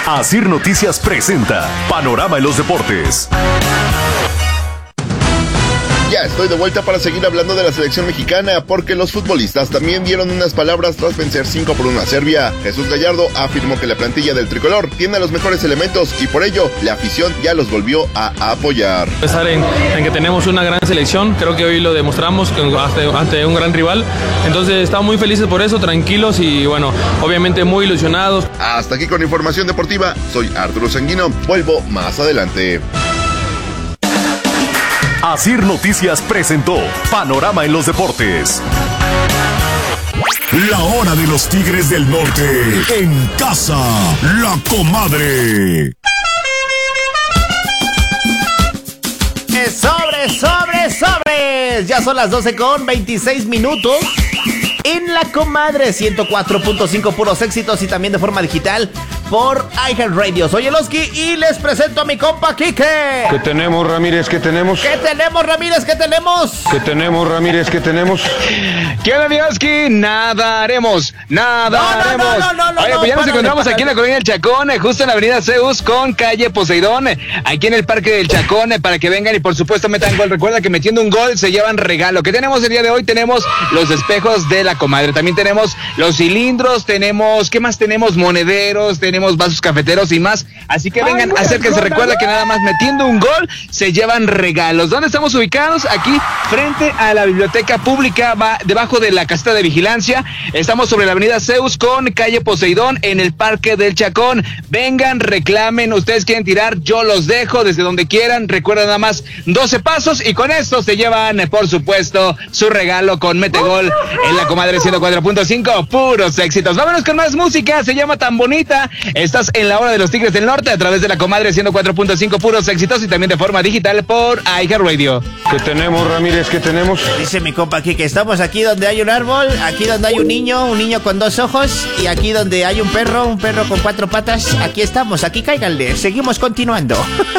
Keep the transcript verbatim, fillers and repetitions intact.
Asir Noticias presenta Panorama en los Deportes. Ya estoy de vuelta para seguir hablando de la selección mexicana, porque los futbolistas también dieron unas palabras tras vencer cinco por uno a Serbia. Jesús Gallardo afirmó que la plantilla del tricolor tiene los mejores elementos y por ello la afición ya los volvió a apoyar. A pesar en, en que tenemos una gran selección, creo que hoy lo demostramos ante, ante un gran rival, entonces estamos muy felices por eso, tranquilos y bueno, obviamente muy ilusionados. Hasta aquí con información deportiva, soy Arturo Sanguino, vuelvo más adelante. Asir Noticias presentó Panorama en los Deportes. La hora de los Tigres del Norte, en casa, La Comadre. ¡Sobre, sobre, sobres! Ya son las doce con veintiséis minutos. En La Comadre, ciento cuatro punto cinco puros éxitos y también de forma digital por iHeartRadio. Soy Eloski y les presento a mi compa Quique. ¿Qué tenemos, Ramírez? ¿Qué tenemos? ¿Qué tenemos, Ramírez? ¿Qué tenemos? ¿Qué tenemos, Ramírez? ¿Qué tenemos? ¿Qué onda, mi Eloski? Nada haremos, nada no, no, haremos. No, no, no, Oye, no, pues ya no, nos párale, encontramos párale. aquí en la colonia del Chacón, justo en la avenida Zeus con calle Poseidón, aquí en el Parque del Chacón, para que vengan y por supuesto metan gol. Recuerda que metiendo un gol se llevan regalo. ¿Qué tenemos el día de hoy? Tenemos los espejos de La Comadre, también tenemos los cilindros, tenemos, ¿qué más tenemos? Monederos, tenemos vasos cafeteros y más, así que vengan, Ay, acérquense. gol, Recuerda que nada más metiendo un gol se llevan regalos. ¿Dónde estamos ubicados? Aquí frente a la biblioteca pública, va debajo de la caseta de vigilancia. Estamos sobre la avenida Zeus con calle Poseidón en el Parque del Chacón. Vengan, reclamen, ustedes quieren tirar, yo los dejo desde donde quieran. Recuerda nada más doce pasos y con esto se llevan, por supuesto, su regalo con Mete Gol en La Comadre ciento cuatro punto cinco, puros éxitos. Vámonos con más música, se llama Tan Bonita. Estás en la hora de los Tigres del Norte a través de La Comadre ciento cuatro punto cinco, puros éxitos y también de forma digital por iHeartRadio. ¿Qué tenemos, Ramírez? ¿Qué tenemos? Dice mi compa aquí que estamos aquí donde hay un árbol, aquí donde hay un niño, un niño con dos ojos, y aquí donde hay un perro, un perro con cuatro patas. Aquí estamos, aquí cáiganle, seguimos continuando.